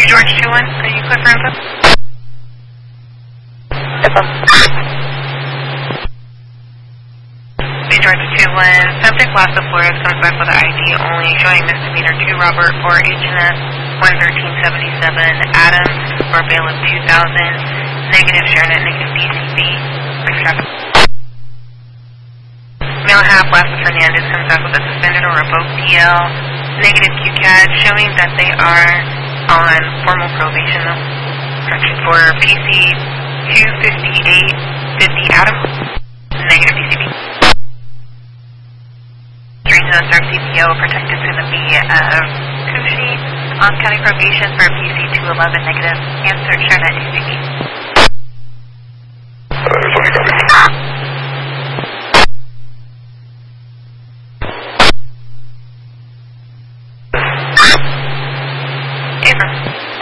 George 2-1, are you clear for info? Info. George 2-1, subject Las Flores comes back with an ID only showing misdemeanor 2 Robert or HNS 11377 Adams for bail of 2,000, negative ShareNet, negative DCB. Thanks, traffic. Male half Las Fernandez comes back with a suspended or revoked DL, negative QCAD showing that they are on formal probation though. Correction for PC 25850 Adams, negative DCB. Teresa serves CPO protected to the B of Kushi on county probation for PC 211 negative answer ShareNet DCB. April.